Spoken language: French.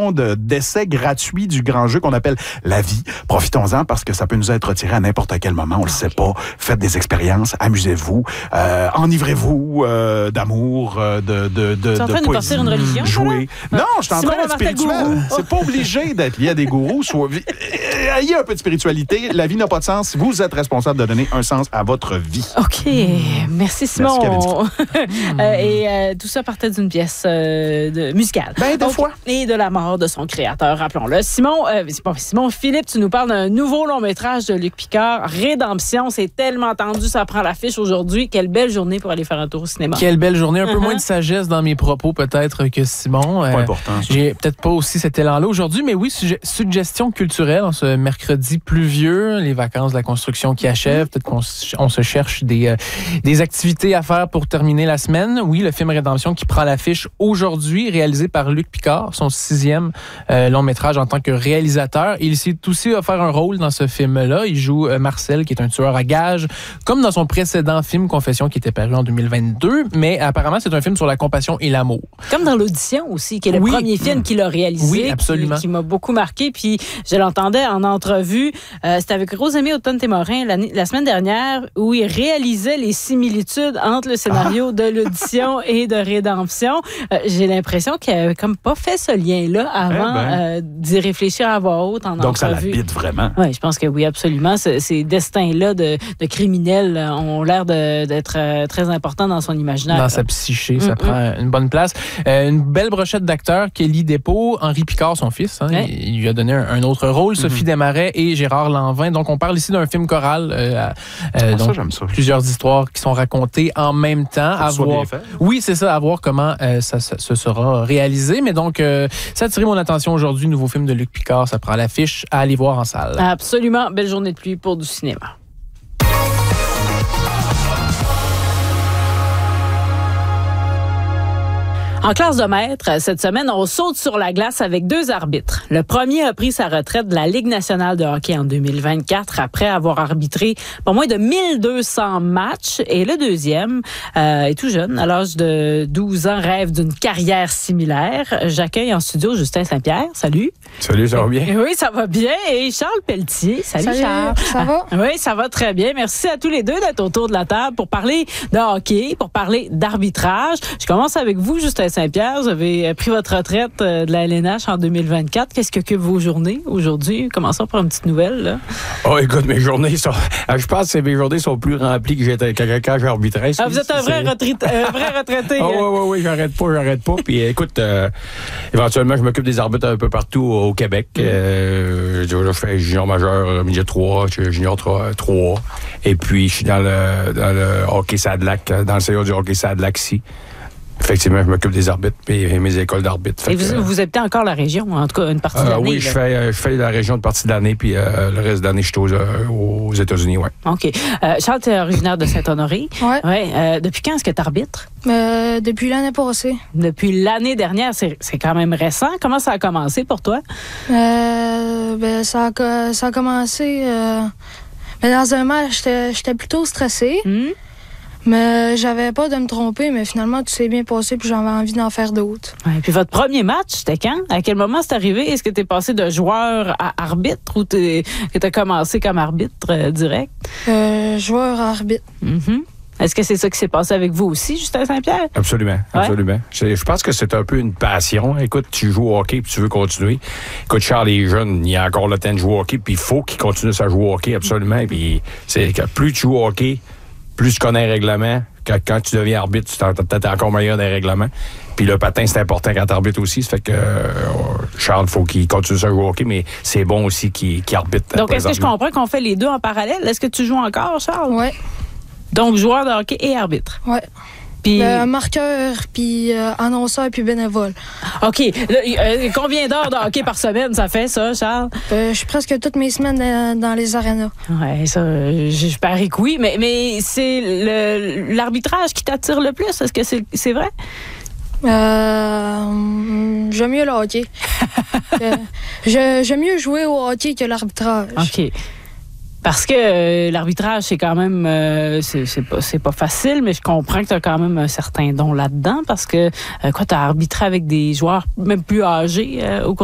session d'essai gratuit du grand jeu qu'on appelle La Vie. Profitons-en parce que ça peut nous être retiré à n'importe quel moment, on le sait pas. Faites des expériences, amusez-vous, enivrez-vous d'amour, de Tu es en train de partir une religion? Jouer. Non, je suis en train d'être spirituel. C'est pas obligé d'être lié à des gourous. Ayez un peu de spiritualité. La vie n'a pas de sens. Vous êtes responsable de donner un sens à votre vie. OK. Merci, Simon. Et tout ça partait d'une pièce musicale. Ben, des fois. Et de la mort de son créateur, rappelons-le. Simon, Philippe, tu nous parles d'un nouveau long-métrage de Luc Picard, Rédemption. C'est tellement tendu, ça prend l'affiche aujourd'hui. Quelle belle journée pour aller faire un tour au cinéma. Quelle belle journée. Un peu moins de sagesse dans mes propos, peut-être, que Simon. Pas important. Ça. J'ai peut-être pas aussi cet élan-là aujourd'hui, mais oui, suggestion culturelle en ce mercredi pluvieux, les vacances de la construction qui achèvent. Peut-être qu'on se cherche des activités à faire pour terminer la semaine. Oui, le film Rédemption qui prend l'affiche aujourd'hui, réalisé par Luc Picard, son 6e long-métrage en tant que réalisateur. Il s'est aussi offert un rôle dans ce film-là. Il joue Marcel, qui est un tueur à gages, comme dans son précédent film Confession, qui était paru en 2022. Mais apparemment, c'est un film sur la compassion et l'amour. Comme dans l'Audition aussi, qui est le premier film qu'il a réalisé. Oui, absolument. Qui m'a beaucoup marqué. Puis je l'entendais en entrevue. C'était avec Rosemée Automne-Témorin la semaine dernière, où il réalisait les similitudes entre le scénario de l'Audition et de Rédemption. J'ai l'impression qu'il n'avait comme pas fait ce lien-là avant d'y réfléchir à voix haute en entrevue. Donc ça l'habite vraiment. Oui, je pense que oui, absolument. Ces destins-là de criminels ont l'air d'être très importants dans son imaginaire. Dans sa psyché, ça prend une bonne place. Une belle brochette d'acteurs, Kelly Despots, Henri Picard, son fils. Il lui a donné un autre rôle, Sophie Desmarais et Gérard Lanvin. Donc, on parle ici d'un film choral. Donc, j'aime ça. Plusieurs histoires qui sont racontées en même temps. Oui, c'est ça, à voir comment ça sera réalisé. Mais donc, ça a attiré mon attention aujourd'hui. Nouveau film de Luc Picard, ça prend l'affiche à aller voir en salle. Absolument. Belle journée de pluie pour du cinéma. En classe de maître, cette semaine, on saute sur la glace avec 2 arbitres. Le premier a pris sa retraite de la Ligue nationale de hockey en 2024 après avoir arbitré pas moins de 1200 matchs. Et le deuxième est tout jeune, à l'âge de 12 ans, rêve d'une carrière similaire. J'accueille en studio Justin Saint-Pierre. Salut. Salut, ça va bien? Oui, ça va bien. Et Charles Pelletier. Salut Charles. Ça va? Oui, ça va très bien. Merci à tous les deux d'être autour de la table pour parler de hockey, pour parler d'arbitrage. Je commence avec vous, Justin Saint-Pierre. Vous avez pris votre retraite de la LNH en 2024. Qu'est-ce qui occupe vos journées aujourd'hui? Commençons par une petite nouvelle, là. Oh, écoute, mes journées sont... Je pense que mes journées sont plus remplies que quand j'arbitrais. Vous êtes un vrai retraité. Oui, j'arrête pas. Puis écoute, éventuellement, je m'occupe des arbitres un peu partout au Québec. Je fais junior majeur, milieu 3, junior 3. Et puis, je suis dans le hockey Sadlac, dans le CA du hockey Sadlac ici. Effectivement, je m'occupe des arbitres et mes écoles d'arbitres. Et vous habitez encore la région, en tout cas une partie de l'année? Oui, je fais la région de partie de l'année, puis le reste de l'année, je suis aux États-Unis, oui. OK. Charles, tu es originaire de Saint-Honoré. Oui. Ouais. Depuis quand est-ce que tu arbitres? Depuis l'année passée. Depuis l'année dernière, c'est quand même récent. Comment ça a commencé pour toi? Ça a commencé... dans un match, j'étais plutôt stressée. Mais j'avais pas de me tromper, mais finalement, tout s'est bien passé, puis j'avais envie d'en faire d'autres. Ouais, puis votre premier match, c'était quand? À quel moment c'est arrivé? Est-ce que tu es passé de joueur à arbitre ou que tu as commencé comme arbitre direct? Joueur à arbitre. Est-ce que c'est ça qui s'est passé avec vous aussi, Justin Saint-Pierre? Absolument. Je pense que c'est un peu une passion. Écoute, tu joues au hockey puis tu veux continuer. Écoute, Charles est jeune, il a encore le temps de jouer au hockey, puis il faut qu'il continue à jouer au hockey, absolument. Puis c'est que plus tu joues au hockey, plus tu connais les règlements. Quand tu deviens arbitre, tu t'es encore meilleur des règlements. Puis le patin, c'est important quand tu arbitres aussi. Ça fait que Charles, il faut qu'il continue à jouer au hockey, mais c'est bon aussi qu'il arbitre. Donc, est-ce que je comprends qu'on fait les deux en parallèle? Est-ce que tu joues encore, Charles? Oui. Donc, joueur de hockey et arbitre? Oui. Puis... marqueur, puis annonceur, puis bénévole. OK. Combien d'heures de hockey par semaine ça fait, ça, Charles? Je suis presque toutes mes semaines dans les arénas. Oui, ça, je parie que oui. Mais c'est l'arbitrage qui t'attire le plus. Est-ce que c'est vrai? J'aime mieux le hockey. J'aime mieux jouer au hockey que l'arbitrage. OK. Parce que l'arbitrage, c'est quand même... c'est pas facile, mais je comprends que tu as quand même un certain don là-dedans parce que tu as arbitré avec des joueurs même plus âgés au cours